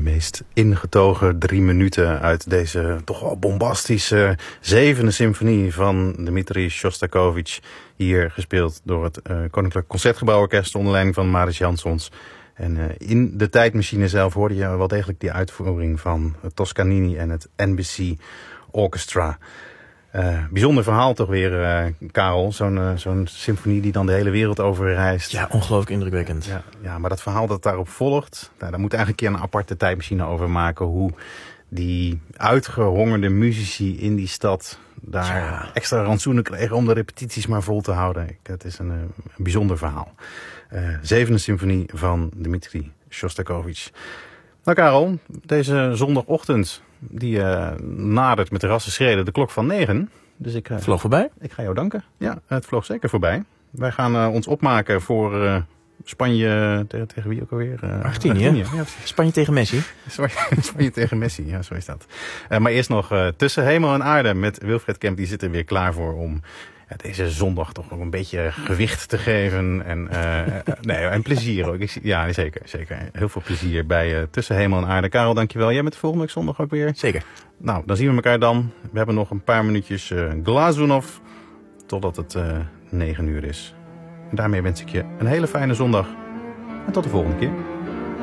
meest ingetogen 3 minuten uit deze toch wel bombastische 7e symfonie van Dmitri Shostakovich. Hier gespeeld door het Koninklijk Concertgebouworkest onder leiding van Mariss Jansons. En in de tijdmachine zelf hoorde je wel degelijk die uitvoering van Toscanini en het NBC Orchestra. Bijzonder verhaal toch weer, Karel. Zo'n symfonie die dan de hele wereld over reist. Ja, ongelooflijk indrukwekkend. Ja, maar dat verhaal dat daarop volgt, daar moet eigenlijk een aparte tijdmachine over maken. Hoe die uitgehongerde muzici in die stad daar extra rantsoenen kregen om de repetities maar vol te houden. Het is een bijzonder verhaal. 7e symfonie van Dmitri Shostakovich. Nou Karel, deze zondagochtend die nadert met de rasse schreden de klok van 9. Dus ik vloog voorbij. Ik ga jou danken. Ja, het vloog zeker voorbij. Wij gaan ons opmaken voor Spanje tegen wie ook alweer? Argentinië. Ja, Spanje tegen Messi. Spanje tegen Messi, ja, zo is dat. Maar eerst nog Tussen Hemel en Aarde met Wilfred Kemp. Die zit er weer klaar voor om deze zondag toch nog een beetje gewicht te geven. En plezier ook. Ja, zeker. Heel veel plezier bij Tussen Hemel en Aarde. Karel, dankjewel. Jij bent de volgende week zondag ook weer? Zeker. Nou, dan zien we elkaar dan. We hebben nog een paar minuutjes Glazunov totdat het 9 uur is. En daarmee wens ik je een hele fijne zondag. En tot de volgende keer.